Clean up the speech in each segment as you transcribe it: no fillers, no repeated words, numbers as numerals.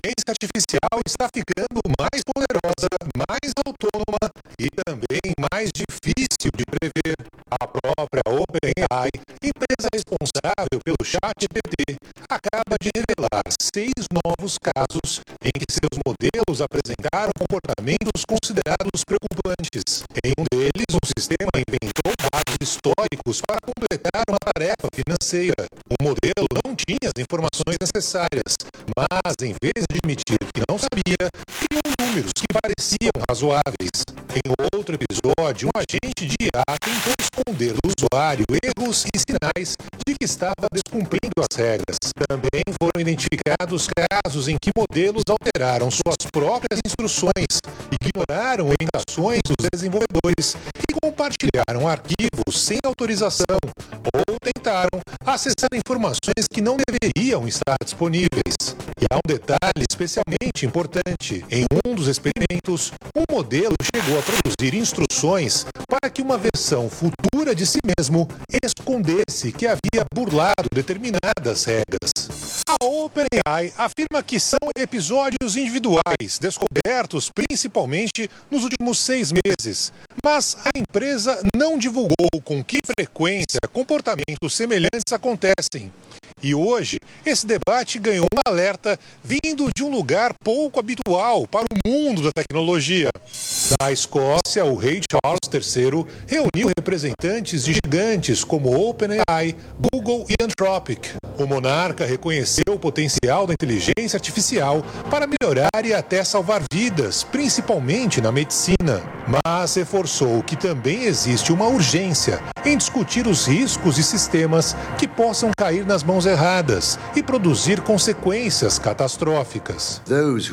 inteligência artificial está ficando mais poderosa, mais autônoma e também mais difícil de prever. A própria OpenAI, empresa responsável pelo ChatGPT, acaba de revelar 6 novos casos em que seus modelos apresentaram comportamentos considerados preocupantes. Em um deles, o sistema inventou dados históricos para completar uma tarefa financeira. O modelo não tinha as informações necessárias, mas em vez de admitir que não sabia, criou números que pareciam razoáveis. Em outro episódio, um agente de IA tentou esconder do usuário erros e sinais de que estava descumprindo as regras. Também foram identificados casos em que modelos alteraram suas próprias instruções, ignoraram orientações dos desenvolvedores e compartilharam arquivos sem autorização ou tentaram acessar informações que não deveriam estar disponíveis. E há um detalhe especialmente importante. Em um dos experimentos, um modelo chegou a produzir instruções para que uma versão futura de si mesmo escondesse que havia burlado determinadas regras. A OpenAI afirma que são episódios individuais, descobertos principalmente nos últimos 6 meses, mas a empresa não divulgou com que frequência comportamentos semelhantes acontecem. E hoje, esse debate ganhou um alerta vindo de um lugar pouco habitual para o mundo da tecnologia. Na Escócia, o rei Charles III reuniu representantes de gigantes como OpenAI, Google e Anthropic. O monarca reconheceu o potencial da inteligência artificial para melhorar e até salvar vidas, principalmente na medicina. Mas reforçou que também existe uma urgência em discutir os riscos de sistemas que possam cair nas mãos erradas e produzir consequências catastróficas.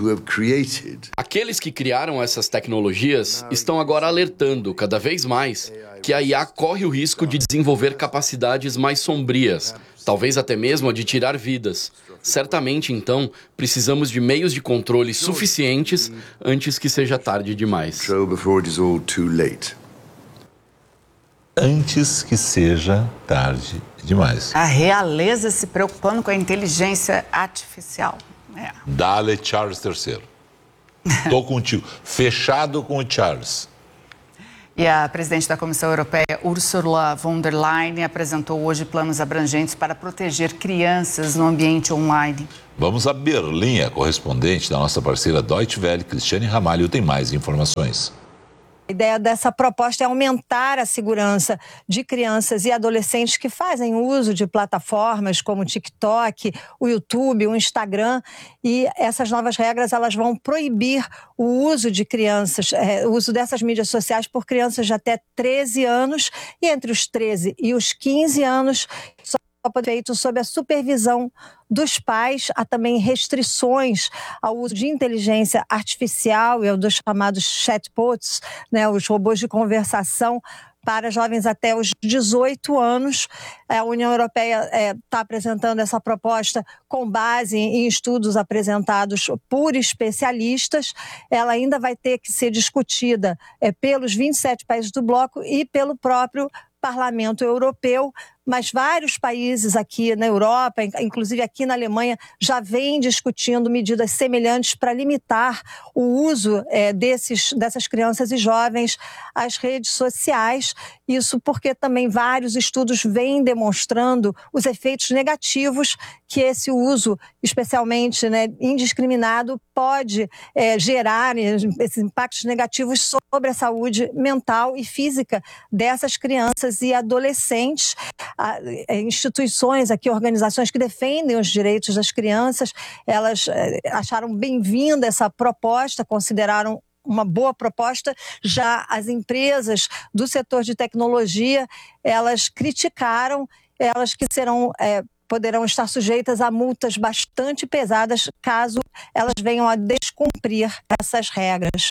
Aqueles que criaram essas tecnologias estão agora alertando cada vez mais que a IA corre o risco de desenvolver capacidades mais sombrias, talvez até mesmo a de tirar vidas. Certamente, então, precisamos de meios de controle suficientes antes que seja tarde demais. Antes que seja tarde demais. A realeza se preocupando com a inteligência artificial. Dale Charles III. Tô contigo. Fechado com o Charles. E a presidente da Comissão Europeia, Ursula von der Leyen, apresentou hoje planos abrangentes para proteger crianças no ambiente online. Vamos a Berlim, a correspondente da nossa parceira Deutsche Welle, Cristiane Ramalho, tem mais informações. A ideia dessa proposta é aumentar a segurança de crianças e adolescentes que fazem uso de plataformas como o TikTok, o YouTube, o Instagram, e essas novas regras elas vão proibir o uso de crianças, o uso dessas mídias sociais por crianças de até 13 anos e entre os 13 e os 15 anos só pode ser feito sob a supervisão dos pais. Há também restrições ao uso de inteligência artificial e ao dos chamados chatbots, os robôs de conversação, para jovens até os 18 anos. A União Europeia está apresentando essa proposta com base em estudos apresentados por especialistas. Ela ainda vai ter que ser discutida pelos 27 países do bloco e pelo próprio Parlamento Europeu, mas vários países aqui na Europa, inclusive aqui na Alemanha, já vêm discutindo medidas semelhantes para limitar o uso dessas crianças e jovens às redes sociais. Isso porque também vários estudos vêm demonstrando os efeitos negativos que esse uso, especialmente indiscriminado, pode gerar, esses impactos negativos sobre a saúde mental e física dessas crianças e adolescentes. Instituições aqui, organizações que defendem os direitos das crianças, elas acharam bem-vinda essa proposta, consideraram uma boa proposta. Já as empresas do setor de tecnologia, elas criticaram, elas que poderão estar sujeitas a multas bastante pesadas caso elas venham a descumprir essas regras.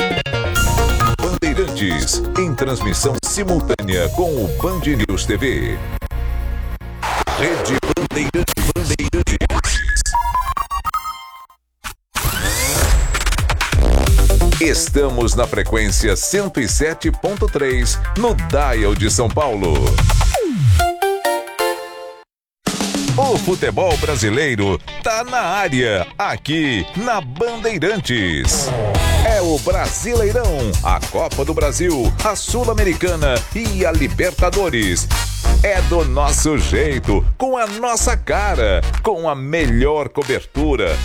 Bandeirantes, em transmissão simultânea com o Band News TV. Rede Bandeirantes. Estamos na frequência 107.3 no Dial de São Paulo. futebol brasileiro tá na área, aqui na Bandeirantes. É o Brasileirão, a Copa do Brasil, a Sul-Americana e a Libertadores. É do nosso jeito, com a nossa cara, com a melhor cobertura